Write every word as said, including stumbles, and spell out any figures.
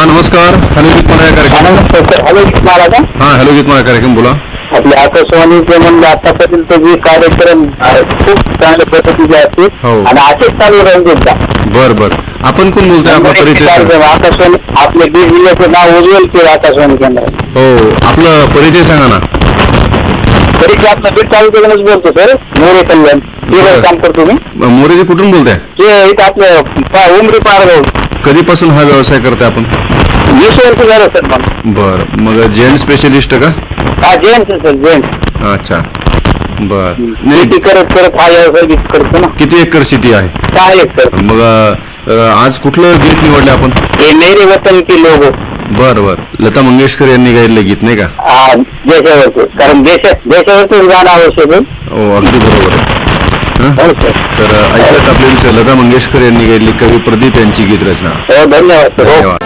नमस्कार. हॅलो गीतमाला कार्यक्रम. हॅलो गीतमाला का? हा हॅलो गीतमाला कार्यक्रम बोला. आपल्या आकाशवाणीचे म्हणजे आतापर्यंत जे कार्यक्रम खूप चांगल्या पद्धतीचे असतील हो. आणि असेच चालू राहून देतात. बर बर आपण कोण बोलतोय आपला परिचय सांगा. कार्यक्रम आकाशवाणी आपले बीड जिल्ह्याचं नाव उज्ज्वल केलं आकाशवाणी केंद्रात. हो आपलं परिचय सांगा ना. तरी आपलं बीड तालुक्यातूनच बोलतो सर. मोरे कल्याण ते काम करतो मी. मोरेजी कुठून बोलताय? ते इथं आपलं पा- उमरी पारगाव. कधीपासून हा व्यवसाय करताय आपण? वीस वर्ष झालं सर मला. बर मग जेंट स्पेशलिस्ट का? हा जेंट्स सर जेंट्स. अच्छा बर. शेती करत करत हा व्यवसाय करतो ना. किती एकर शेती आहे? सहा एकर. मग अ, आज कुठलं गीत निवडलं आपण? हे मेरे वतन के लोग. बर बर लता मंगेशकर यांनी गायलेलं गीत नाही का? हा देशावरचं कारण देशा देशावरच गाणं आवश्यक आहे. हो अगदी बरोबर आहे. हं? हो सर. तर ऐकत आपल्या लता मंगेशकर यांनी गायली कवी प्रदीप यांची गीत रचना. हो धन्यवाद सर. हो. धन्यवाद.